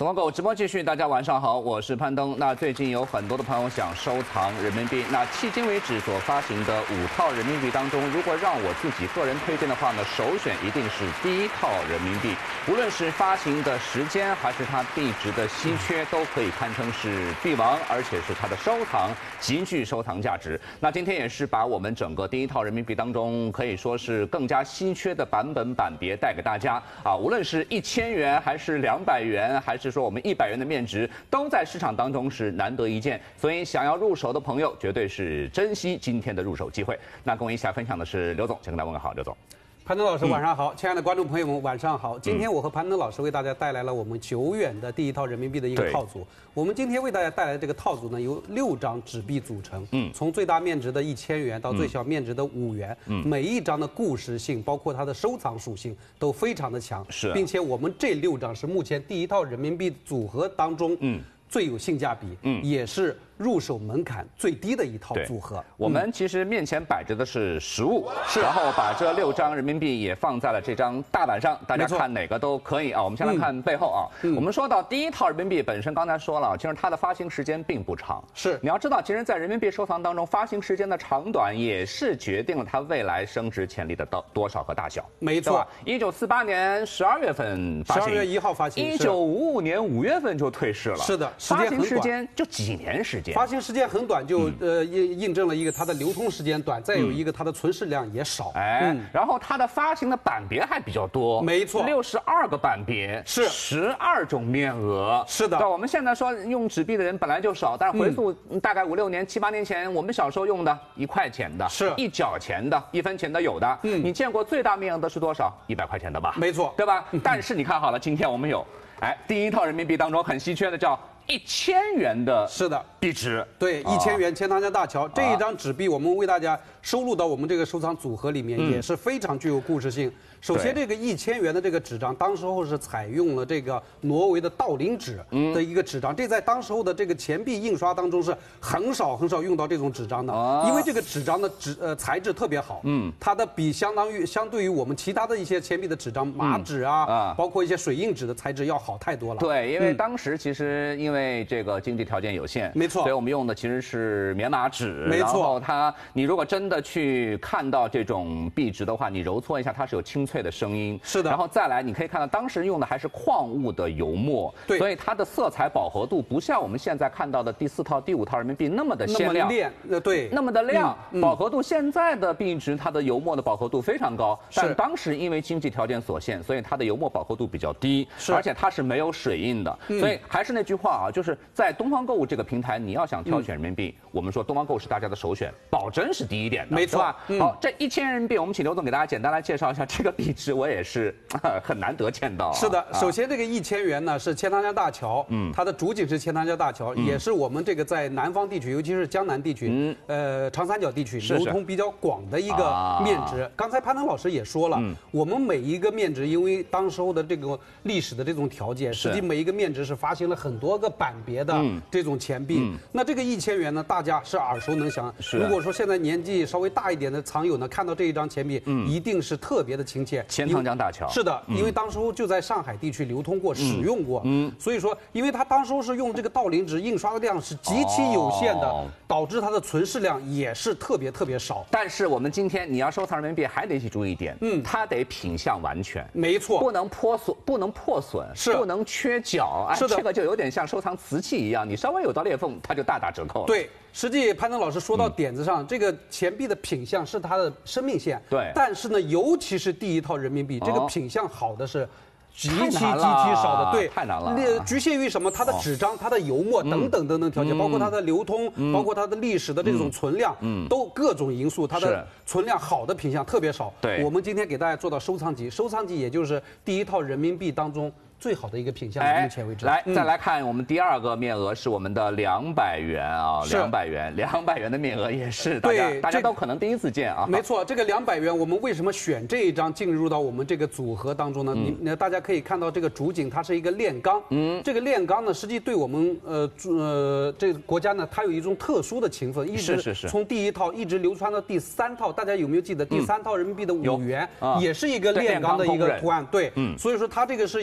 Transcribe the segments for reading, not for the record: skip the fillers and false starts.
东方购直播继续，大家晚上好，我是潘登。那最近有很多的朋友想收藏人民币，那迄今为止所发行的5套人民币当中，如果让我自己个人推荐的话呢，首选一定是第一套人民币，无论是发行的时间还是它币值的稀缺，都可以堪称是币王，而且是它的收藏极具收藏价值。那今天也是把我们整个第一套人民币当中可以说是更加稀缺的版本版别带给大家啊，无论是1000元还是200元，还是说我们100元的面值，都在市场当中是难得一见，所以想要入手的朋友绝对是珍惜今天的入手机会。那跟我一起来分享的是刘总，先跟大家问个好，刘总。 潘登老师晚上好，亲爱的观众朋友们晚上好。今天我和潘登老师为大家带来了我们久远的第一套人民币的一个套组。我们今天为大家带来的这个套组呢，由6张纸币组成，从最大面值的1000元到最小面值的5元，每一张的故事性，包括它的收藏属性都非常的强，并且我们这6张是目前第一套人民币组合当中，最有性价比，也是入手门槛最低的一套组合。 我们其实面前摆着的是实物，然后把这6张人民币也放在了这张大板上，大家看哪个都可以啊。我们先来看背后啊。我们说到第一套人民币本身，刚才说了，其实它的发行时间并不长。是，你要知道，其实，在人民币收藏当中，发行时间的长短也是决定了它未来升值潜力的多少和大小。 没错 ，1948年12月份发行 ，12月1号发行 ，1955年5月份就退市了。 是的， 发行时间就几年时间。 发行时间很短，就印证了一个它的流通时间短，再有一个它的存世量也少。 然后它的发行的版别还比较多， 没错 ，62个版别，是12种面额。是的，我们现在说用纸币的人本来就少，但是回溯大概5、6年、7、8年前，我们小时候用的1块钱的，是1角钱的，1分钱的有的。你见过最大面额的是多少？100块钱的吧？ 没错， 对吧？但是你看好了，今天我们有，第一套人民币当中很稀缺的叫1000元的， 是的， 币值。 对，1000元钱塘江大桥这一张纸币，我们为大家收录到我们这个收藏组合里面，也是非常具有故事性。首先，这个1000元的这个纸张，当时候是采用了这个挪威的道林纸的一个纸张，这在当时候的这个钱币印刷当中是很少用到这种纸张的，因为这个纸张的材质特别好，它的比相对于我们其他的一些钱币的纸张，麻纸啊，包括一些水印纸的材质要好太多了。 对，因为当时其实因为这个经济条件有限， 没错， 所以我们用的其实是棉麻纸， 没错。 然后你如果真的去看到这种币值的话，你揉搓一下，它是有清脆的声音。是的。然后再来，你可以看到当时用的还是矿物的油墨，对，所以它的色彩饱和度不像我们现在看到的第4套、第5套人民币那么的鲜亮， 对， 那么的亮，饱和度。现在的币值它的油墨的饱和度非常高，但当时因为经济条件所限，所以它的油墨饱和度比较低，而且它是没有水印的。所以还是那句话啊，就是在东方购物这个平台，你要想挑选人民币，我们说东方购是大家的首选，保真是第一点的， 没错。 好，这1000人民币，我们请刘总给大家简单来介绍一下这个币值，我也是很难得见到。 是的，首先这个1000元呢是钱塘江大桥，它的主景是钱塘江大桥，也是我们这个在南方地区，尤其是江南地区，长三角地区流通比较广的一个面值。刚才潘登老师也说了，我们每一个面值，因为当时候的这个历史的这种条件，实际每一个面值是发行了很多个版别的这种钱币。那这个1000元呢，大家是耳熟能详。如果说现在年纪稍微大一点的藏友呢，看到这一张钱币，一定是特别的亲切。 钱塘江大桥是的，因为当时候就在上海地区流通过、使用过，所以说，因为它当时候是用这个道林纸，印刷的量是极其有限的，导致它的存世量也是特别少。 但是我们今天你要收藏人民币，还得去注意一点，它得品相完全， 没错， 不能破损，是不能缺角，是的，这个就有点像收藏瓷器一样，你稍微有道裂缝，它就大打折扣了。 对。实际潘登老师说到点子上，这个钱币的品相是它的生命线。对。但是呢，尤其是第一套人民币，这个品相好的是极其少的。对， 太难了。 局限于什么？它的纸张、它的油墨等等条件，包括它的流通，包括它的历史的这种存量，都各种因素，它的存量好的品相特别少。对。我们今天给大家做到收藏级，收藏级也就是第一套人民币当中最好的一个品相，目前为止。 再来看我们第2个面额是我们的200元啊，200元的面额也是大家都可能第一次见啊。 没错，这个200元，我们为什么选这一张进入到我们这个组合当中呢？大家可以看到这个主景它是一个炼钢，这个炼钢呢，实际对我们这个国家呢，它有一种特殊的情分，一直从第1套一直流传到第3套，大家有没有记得第3套人民币的5元也是一个炼钢的一个图案？对，所以说它这个是有历史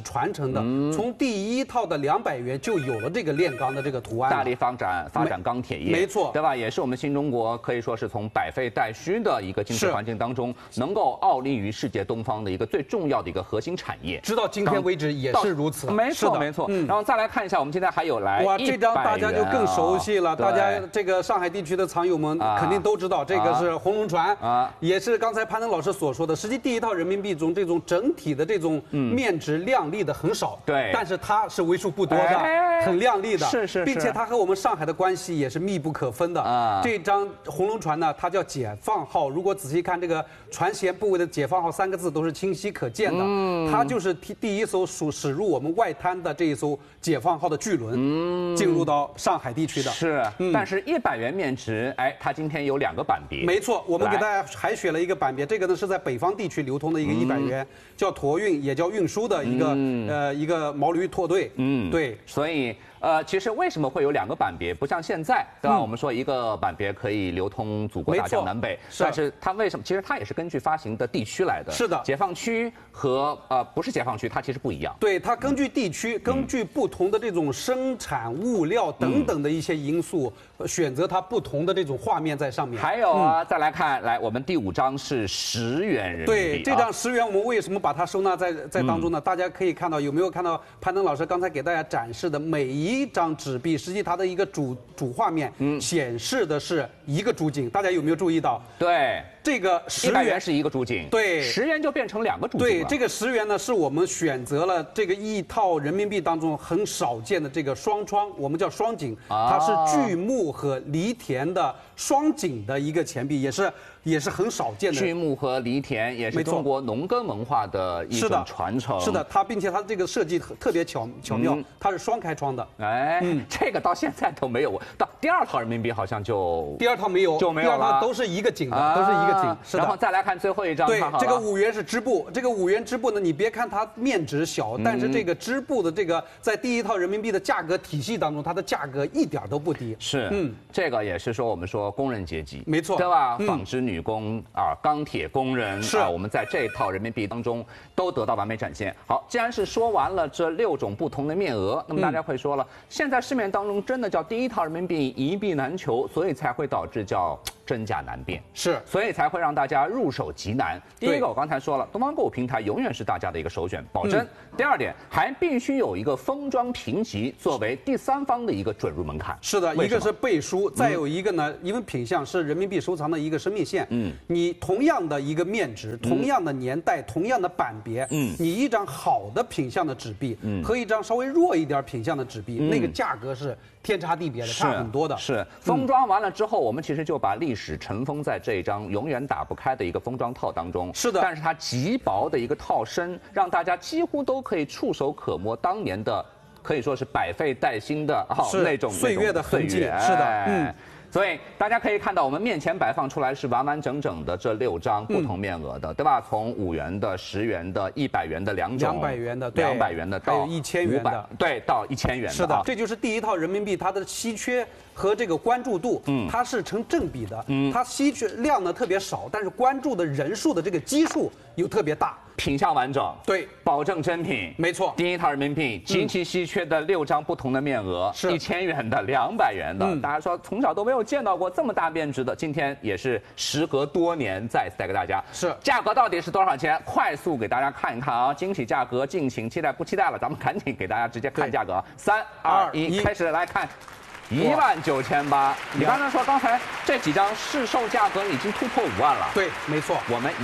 传承的，从第一套的200元就有了这个炼钢的这个图案。 大力发展钢铁业， 没错， 对吧？也是我们新中国可以说是从百废待虚的一个经济环境当中，能够傲立于世界东方的一个最重要的一个核心产业。 直到今天为止也是如此。 没错，没错。然后再来看一下，我们今天还有来哇，这张大家就更熟悉了。大家这个上海地区的藏友们肯定都知道，这个是红龙船啊，也是刚才潘登老师所说的，实际第一套人民币中这种整体的这种面值亮丽的很少， 对， 但是它是为数不多的，很亮丽的， 是， 并且它和我们上海的关系也是密不可分的啊。这张红龙船呢，它叫解放号，如果仔细看这个船舷部位的解放号3个字都是清晰可见的，它就是第一艘驶入我们外滩的这一艘解放号的巨轮，进入到上海地区的。 是，但是100元面值，哎，它今天有2个版别。 没错，我们给大家海选了一个版别，这个呢是在北方地区流通的一个100元，叫驼运，也叫运输的一个毛驴驼队。对， 所以。其实为什么会有2个版别？不像现在，对吧？我们说一个版别可以流通祖国大江南北，但是它为什么？其实它也是根据发行的地区来的。 是的， 解放区和不是解放区，它其实不一样。 对，它根据地区，根据不同的这种生产物料等等的一些因素，选择它不同的这种画面在上面。 还有啊，再来看，来我们第5张是10元人民币。 对，这张10元我们为什么把它收纳在当中呢？大家可以看到，有没有看到潘登老师刚才给大家展示的每一张纸币，实际它的一个主画面显示的是一个主景，大家有没有注意到？ 对， 这个 10元是一个主景， 对 ，10元就变成2个主景了。 对，这个10元呢，是我们选择了这个一套人民币当中很少见的这个双窗，我们叫双景，它是锯木和犁田的双景的一个钱币，也是很少见的。 锯木和犁田也是中国农耕文化的一种传承。 是的，并且它这个设计特别巧妙，它是双开窗的。 哎，这个到现在都没有，到第2套人民币好像就第2套没有， 就没有了， 第2套都是一个景的，都是一个景。是的。 然后再来看最后一张， 对，这个5元是织布，这个5元织布呢，你别看它面值小，但是这个织布的这个在第1套人民币的价格体系当中，它的价格一点都不低。 是，这个也是说我们说工人阶级， 没错， 对吧？纺织女工啊，钢铁工人啊，我们在这套人民币当中都得到完美展现。好，既然是说完了这6种不同的面额，那么大家会说了，现在市面当中真的叫第1套人民币一币难求，所以才会导致叫真假难辨， 是， 所以才会让大家入手极难。第一个，我刚才说了，东方购物平台永远是大家的一个首选，保真。第2点，还必须有一个封装评级作为第3方的一个准入门槛。 是的，一个是背书，再有一个呢，因为品相是人民币收藏的一个生命线。你同样的一个面值，同样的年代，同样的版别，你一张好的品相的纸币和一张稍微弱一点品相的纸币，那个价格是天差地别的，差很多的。 是封装完了之后，我们其实就把历史尘封在这一张永远打不开的一个封装套当中。 是的， 但是它极薄的一个套身，让大家几乎都可以触手可摸当年的，可以说是百废待兴的那种岁月的痕迹。是的， 所以大家可以看到，我们面前摆放出来是完完整整的这6张不同面额的，对吧？从5元的、10元的、100元的2种 ，200元的、 200元的到 1000元的， 对，到1000元的。 是的，这就是第1套人民币它的稀缺和这个关注度，它是成正比的。它稀缺量呢特别少，但是关注的人数的这个基数又特别大。 品相完整， 对， 保证真品， 没错。 第1套人民币极其稀缺的6张不同的面额，是1000元的、200元的。大家说从小都没有见到过这么大面值的，今天也是时隔多年再次带给大家。 是，价格到底是多少钱？快速给大家看一看啊！惊喜价格，敬请期待。不期待了，咱们赶紧给大家直接看价格。3、2、1，开始来看。19800，你刚才说刚才这几张市售价格已经突破5万了。 对，没错， 我们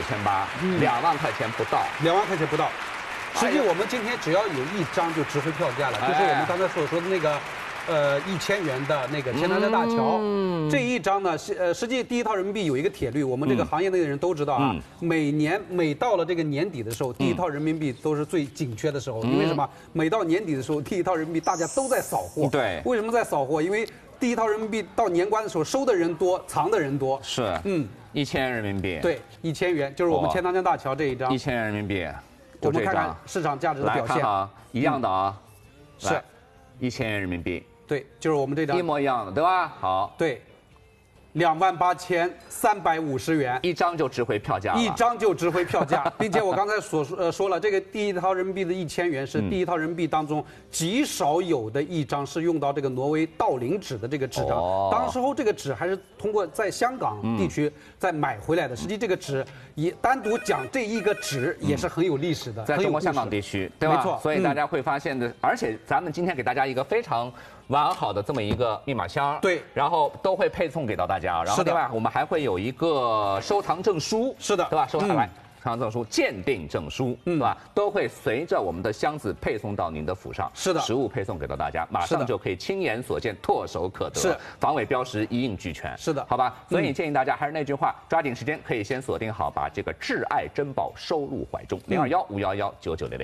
19800，2万块钱不到 ，2万块钱不到。实际我们今天只要有1张就值回票价了，就是我们刚才所说的那个。1000元的那个钱塘江大桥，这一张呢，实际第1套人民币有一个铁律，我们这个行业内的人都知道啊。每到了这个年底的时候，第1套人民币都是最紧缺的时候，因为什么？每到年底的时候，第1套人民币大家都在扫货。 对， 为什么在扫货？因为第1套人民币到年关的时候，收的人多，藏的人多。 是，1000元人民币。 对，1000元就是我们钱塘江大桥这一张。 1000元人民币， 我们看看市场价值的表现。 来看哈，一样的啊， 是 ，1000元人民币。 对，就是我们这张一模一样的，对吧？好， 对， 28,350元， 一张就值回票价了， 一张就值回票价，并且我刚才说了，这个第一套人民币的1000元是第一套人民币当中极少有的一张是用到这个挪威道林纸的这个纸张。当时候这个纸还是通过在香港地区再买回来的。实际这个纸也单独讲这一个纸也是很有历史的， 在中国香港地区，对吧？ 没错， 所以大家会发现的，而且咱们今天给大家一个非常完好的这么一个密码箱， 对， 然后都会配送给到大家，然后另外我们还会有一个收藏证书， 是的， 对吧？收藏证书、鉴定证书，对吧？都会随着我们的箱子配送到您的府上， 是的， 实物配送给到大家，马上就可以亲眼所见，唾手可得， 是防伪标识一应俱全， 是的， 好吧？所以建议大家还是那句话，抓紧时间，可以先锁定好，把这个挚爱珍宝收入怀中，021-511-9900。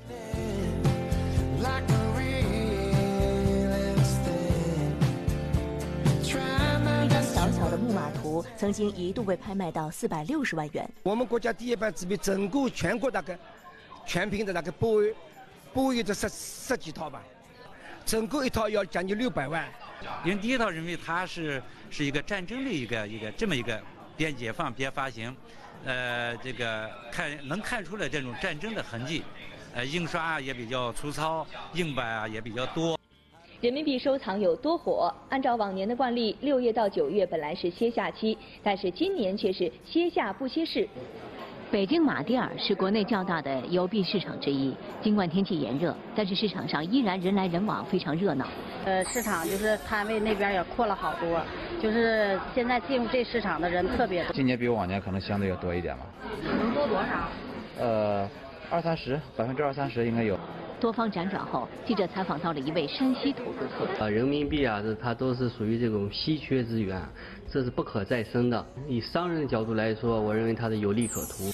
小小的木马图曾经一度被拍卖到460万元。 我们国家第一版纸币整个全国大概全屏的大概8亿这十几套吧，整个一套要将近600万。 因为第一套人民币它是一个战争的一个这么一个边解放边发行，这个能看出来这种战争的痕迹，印刷也比较粗糙，硬版也比较多。 人民币收藏有多火？按照往年的惯例，6月到9月本来是歇夏期，但是今年却是歇夏不歇市。 北京马迭尔是国内较大的邮币市场之一，尽管天气炎热，但是市场上依然人来人往，非常热闹。 市场就是摊位那边也扩了好多，就是现在进入这市场的人特别多。 今年比往年可能相对要多一点吧。 能多多少 ？20-30%，20-30%应该有。 多方辗转后，记者采访到了一位山西投资客。 人民币啊，它都是属于这种稀缺资源，这是不可再生的。以商人的角度来说，我认为它的有利可图。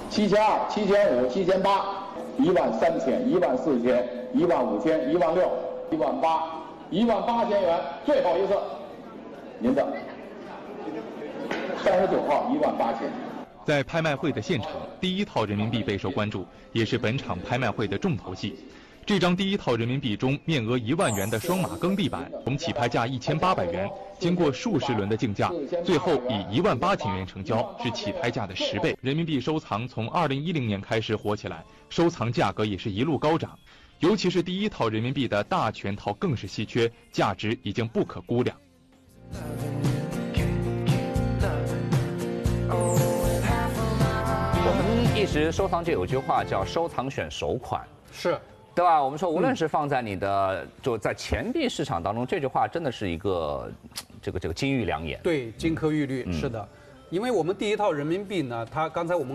7200、7500、7800、13000、14000、15000、16000、18000、18000元，最后一次，您的39号18000。 在拍卖会的现场，第一套人民币备受关注，也是本场拍卖会的重头戏。这张第一套人民币中面额1万元的双马庚地板，从起拍价1800元，经过数十轮的竞价，最后以18000元成交，是起拍价的10倍。人民币收藏从2010年开始火起来，收藏价格也是一路高涨，尤其是第一套人民币的大全套更是稀缺，价值已经不可估量。 一直收藏界有句话叫收藏选首款， 是， 对吧？我们说无论是放在你的就在钱币市场当中，这句话真的是一个这个金玉良言。 对，金科玉律，是的。因为我们第一套人民币呢，它刚才我们